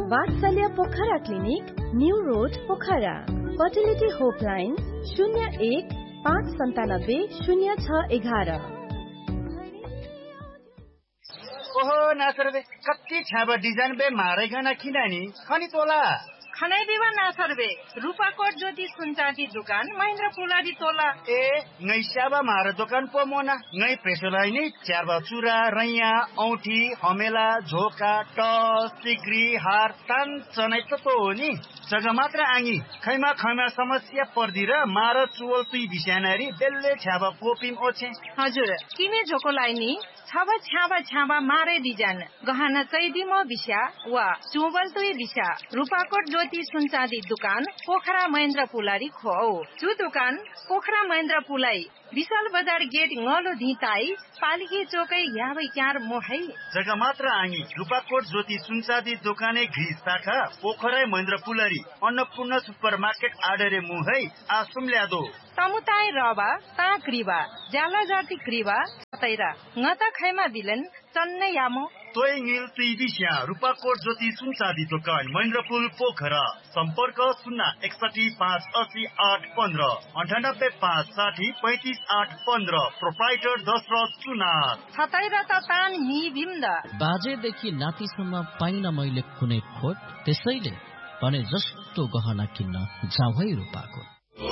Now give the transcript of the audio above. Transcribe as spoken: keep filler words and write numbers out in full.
वात्सल्य Pokhara clinic, new road Pokhara. Fertility होपलाइन शून्य एक पाँच सन्तानब्बे शून्य छ एघार। ओहो नासर बे कति छाबा डिजाइन बे मारै गना किनानी खनी तोला खनै दिवा नासर बे रूपाकोट ज्योति सुनचाँदी दुकान महेन्द्र पुलाडी तोला ए ngै स्याबा मार दोकान पो मोना ngै प्रेसोलाई नि च्यारबा चुरा रैया औठी हमेला झोका टस सिक्री हार तान चनै त तो हो नि जग्गा मात्र आङी खैमा खैमा समस्या पर्दी र मार चुवल तुई बिस्यानारी बेल्ले छ्याबा पोपिम ओछे हजुर किने झोकोलाई नि छाबा छ्याबा छ्याबा मारे डिजाइन गहना चैदिम बिस्या वा चुवल तुई बिस्या रूपाकोट ज्योति सुनचाँदी दुकान पोखरा महेन्द्र पुलारी खो जो दुकान पोखरा महेन्द्र पुलाई विशाल बजार गेट ngलो धिताई पालिके चोकै याबै क्यार मोहै जग्गा मात्र आङी रूपाकोट ज्योति सुनचाँदी दोकाने घी शाखा पोखरा महेन्द्र पुलारी अन्नपूर्ण सुपरमार्केट आडरे मुहै आसुम ल्यादो तमुताई रबा ता क्रिबा जाला जाति क्रिबा तैरा ngata खैमा बिलन चन्ने यामो तोय ङिल तुई बिस्या रूपाकोट ज्योति सुनचाँदी दोकान महेन्द्रपुल पोखरा सम्पर्क शून्य एकसठी पाँच अस्सी आठ पन्ध्र अन्ठानब्बे पाँच साठी पैंतिस आठ पन्ध्र प्रोप्राइटर दशरथ चुनार छतैरा त तान नि बिम्द बाजेदेखि नातिसम्म पाइन मैले कुनै खोट त्यसैले भने जस्तो गहना किन्न जाऊ है रूपाकोट।